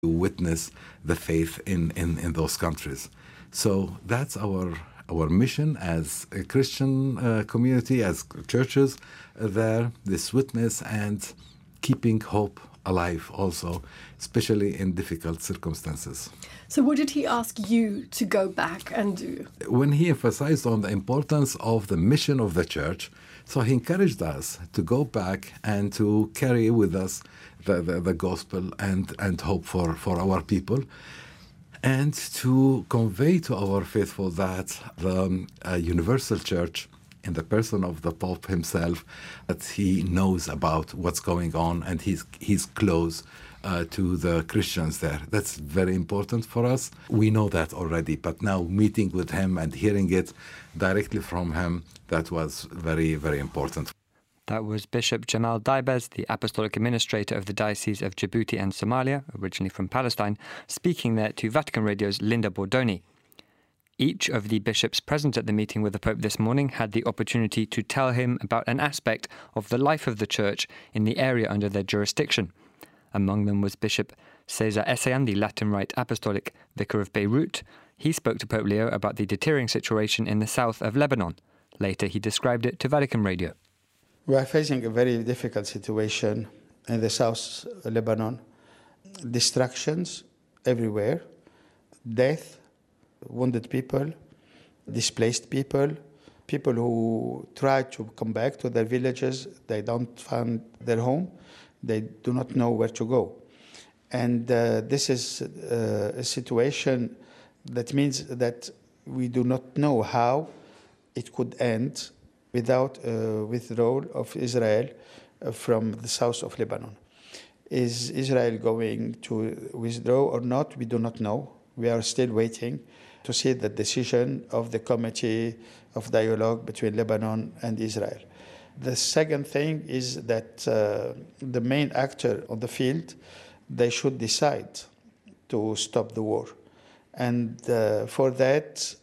witness the faith in those countries. So that's our mission as a Christian community, as churches there, this witness and keeping hope alive also, especially in difficult circumstances. So what did he ask you to go back and do? When he emphasized on the importance of the mission of the church, so he encouraged us to go back and to carry with us the gospel and hope for our people, and to convey to our faithful that the universal church, in the person of the Pope himself, that he knows about what's going on and he's close to the Christians there. That's very important for us. We know that already, but now meeting with him and hearing it directly from him, that was very, very important. That was Bishop Jamal Daibez, the Apostolic Administrator of the Diocese of Djibouti and Somalia, originally from Palestine, speaking there to Vatican Radio's Linda Bordoni. Each of the bishops present at the meeting with the Pope this morning had the opportunity to tell him about an aspect of the life of the Church in the area under their jurisdiction. Among them was Bishop Cesar Essayán, the Latin Rite Apostolic Vicar of Beirut. He spoke to Pope Leo about the deterring situation in the south of Lebanon. Later, he described it to Vatican Radio. We are facing a very difficult situation in the south of Lebanon. Destructions everywhere, death, wounded people, displaced people, people who try to come back to their villages, they don't find their home, they do not know where to go. And this is a situation that means that we do not know how it could end without withdrawal of Israel from the south of Lebanon. Is Israel going to withdraw or not? We do not know. We are still waiting to see the decision of the Committee of Dialogue between Lebanon and Israel. The second thing is that the main actor on the field, they should decide to stop the war. And for that,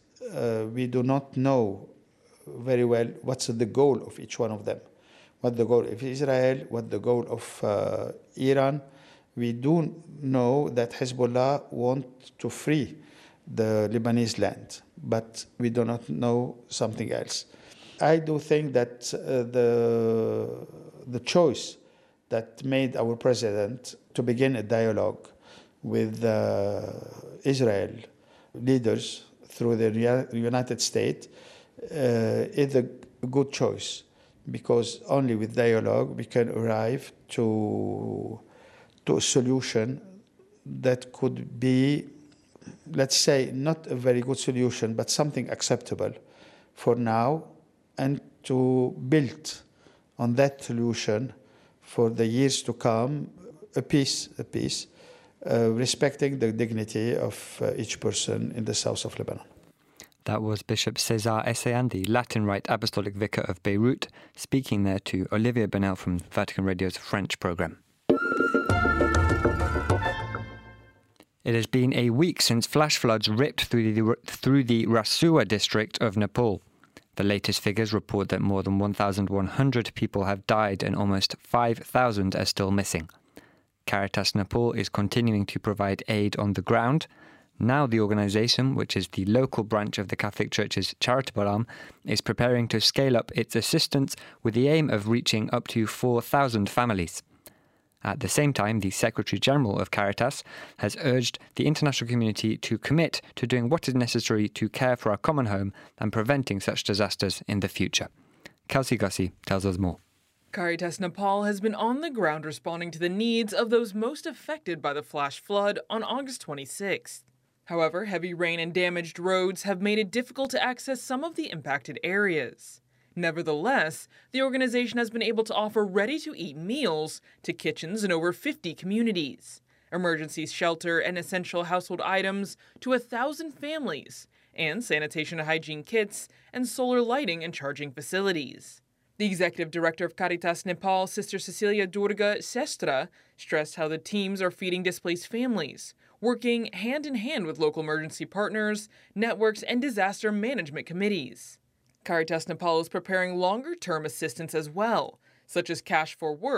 we do not know very well what's the goal of each one of them. What the goal of Israel, what the goal of Iran. We do know that Hezbollah want to free the Lebanese land, but we do not know something else. I do think that the choice that made our president to begin a dialogue with Israel leaders through the United States is a good choice, because only with dialogue we can arrive to a solution that could be, let's say, not a very good solution, but something acceptable for now, and to build on that solution for the years to come, a peace, respecting the dignity of each person in the south of Lebanon. That was Bishop Cesar Essayán, the Latin Rite Apostolic Vicar of Beirut, speaking there to Olivier Bernal from Vatican Radio's French programme. It has been a week since flash floods ripped through the Rasua district of Nepal. The latest figures report that more than 1,100 people have died and almost 5,000 are still missing. Caritas Nepal is continuing to provide aid on the ground. Now the organisation, which is the local branch of the Catholic Church's charitable arm, is preparing to scale up its assistance with the aim of reaching up to 4,000 families. At the same time, the Secretary-General of Caritas has urged the international community to commit to doing what is necessary to care for our common home and preventing such disasters in the future. Kelsey Gussie tells us more. Caritas Nepal has been on the ground responding to the needs of those most affected by the flash flood on August 26th. However, heavy rain and damaged roads have made it difficult to access some of the impacted areas. Nevertheless, the organization has been able to offer ready-to-eat meals to kitchens in over 50 communities, emergency shelter and essential household items to 1,000 families, and sanitation and hygiene kits and solar lighting and charging facilities. The executive director of Caritas Nepal, Sister Cecilia Durga Sestra, stressed how the teams are feeding displaced families, working hand-in-hand with local emergency partners, networks, and disaster management committees. Caritas Nepal is preparing longer-term assistance as well, such as cash for work,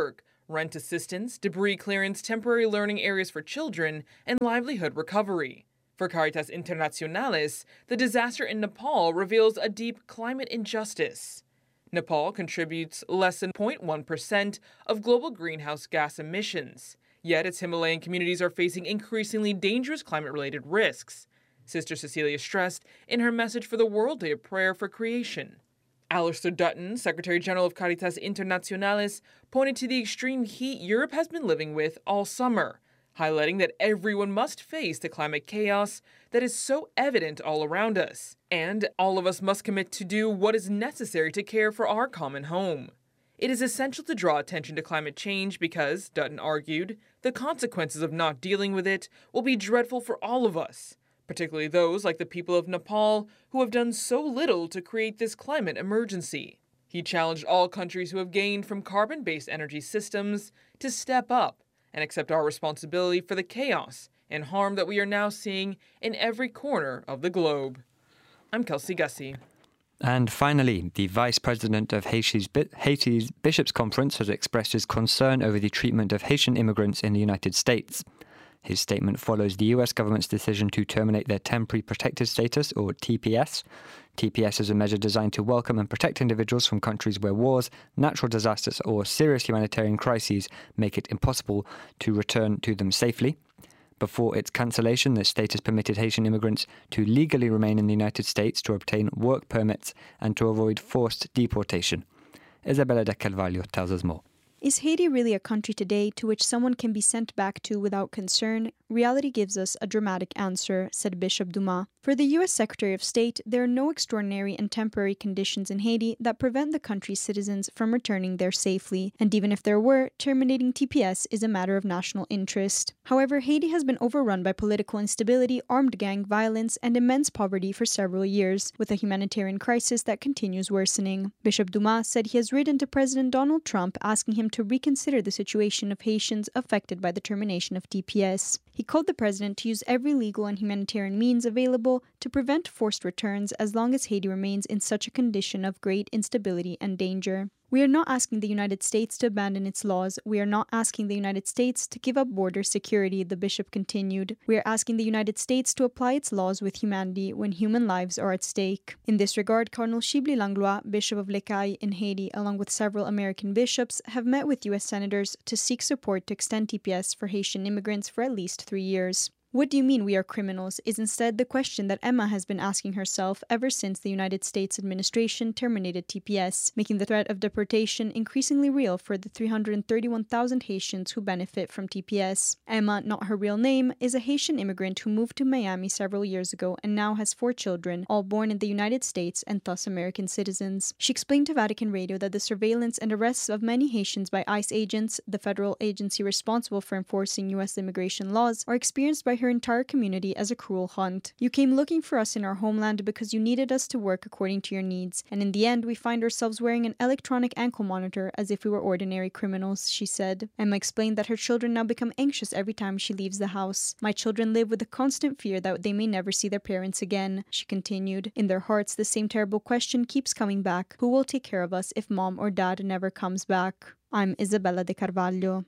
rent assistance, debris clearance, temporary learning areas for children, and livelihood recovery. For Caritas Internationalis, the disaster in Nepal reveals a deep climate injustice. Nepal contributes less than 0.1% of global greenhouse gas emissions, yet its Himalayan communities are facing increasingly dangerous climate-related risks, Sister Cecilia stressed in her message for the World Day of Prayer for Creation. Alistair Dutton, Secretary General of Caritas Internationalis, pointed to the extreme heat Europe has been living with all summer, highlighting that everyone must face the climate chaos that is so evident all around us, and all of us must commit to do what is necessary to care for our common home. It is essential to draw attention to climate change because, Dutton argued, the consequences of not dealing with it will be dreadful for all of us, particularly those like the people of Nepal who have done so little to create this climate emergency. He challenged all countries who have gained from carbon-based energy systems to step up and accept our responsibility for the chaos and harm that we are now seeing in every corner of the globe. I'm Kelsey Gussie. And finally, the Vice President of Haiti's Bishops' Conference has expressed his concern over the treatment of Haitian immigrants in the United States. His statement follows the US government's decision to terminate their Temporary Protected Status, or TPS. TPS is a measure designed to welcome and protect individuals from countries where wars, natural disasters, or serious humanitarian crises make it impossible to return to them safely. Before its cancellation, the status permitted Haitian immigrants to legally remain in the United States to obtain work permits and to avoid forced deportation. Isabella de Carvalho tells us more. Is Haiti really a country today to which someone can be sent back to without concern? Reality gives us a dramatic answer, said Bishop Dumas. For the U.S. Secretary of State, there are no extraordinary and temporary conditions in Haiti that prevent the country's citizens from returning there safely, and even if there were, terminating TPS is a matter of national interest. However, Haiti has been overrun by political instability, armed gang violence, and immense poverty for several years, with a humanitarian crisis that continues worsening. Bishop Dumas said he has written to President Donald Trump asking him to reconsider the situation of Haitians affected by the termination of TPS. He called the president to use every legal and humanitarian means available to prevent forced returns as long as Haiti remains in such a condition of great instability and danger. We are not asking the United States to abandon its laws. We are not asking the United States to give up border security, the bishop continued. We are asking the United States to apply its laws with humanity when human lives are at stake. In this regard, Cardinal Chibli Langlois, Bishop of Les Cayes in Haiti, along with several American bishops, have met with U.S. senators to seek support to extend TPS for Haitian immigrants for at least 3 years. What do you mean we are criminals is instead the question that Emma has been asking herself ever since the United States administration terminated TPS, making the threat of deportation increasingly real for the 331,000 Haitians who benefit from TPS. Emma, not her real name, is a Haitian immigrant who moved to Miami several years ago and now has 4 children, all born in the United States and thus American citizens. She explained to Vatican Radio that the surveillance and arrests of many Haitians by ICE agents, the federal agency responsible for enforcing U.S. immigration laws, are experienced by her entire community as a cruel hunt. You came looking for us in our homeland because you needed us to work according to your needs, and in the end we find ourselves wearing an electronic ankle monitor as if we were ordinary criminals, she said. Emma explained that her children now become anxious every time she leaves the house. My children live with the constant fear that they may never see their parents again, she continued. In their hearts, the same terrible question keeps coming back. Who will take care of us if mom or dad never comes back? I'm Isabella de Carvalho.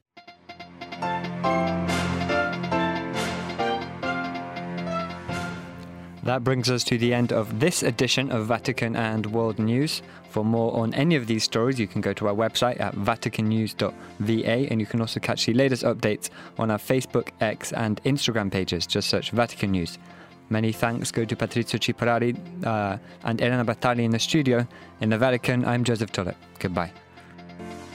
That brings us to the end of this edition of Vatican and World News. For more on any of these stories, you can go to our website at vaticannews.va, and you can also catch the latest updates on our Facebook, X and Instagram pages. Just search Vatican News. Many thanks go to Patrizio Ciparari and Elena Battaglia in the studio. In the Vatican, I'm Joseph Tullett. Goodbye.